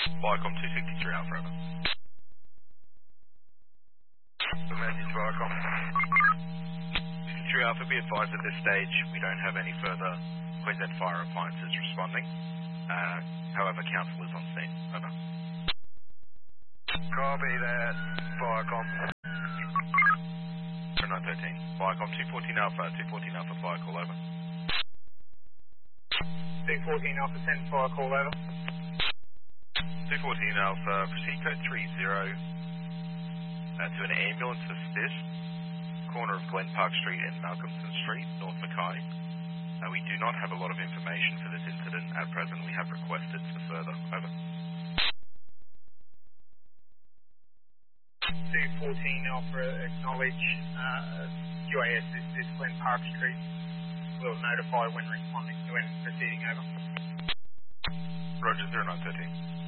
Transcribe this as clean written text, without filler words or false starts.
Viacom 263 Alpha, over. The message Viacom. 263 Alpha, be advised at this stage we don't have any further Queensland Fire appliances responding. However, council is on scene. Over. Copy that, Viacom. 913. Viacom 214 Alpha, 214 Alpha, fire call, over. 214 Alpha 10, fire call, over. 214 Alpha, proceed code 30 to an ambulance assist, corner of Glen Park Street and Malcolmson Street, North Mackay. We do not have a lot of information for this incident at present. We have requested for further. Over. 214 Alpha, acknowledge QAS is Glen Park Street. We'll notify when responding to any proceeding, over. Roger, 0913.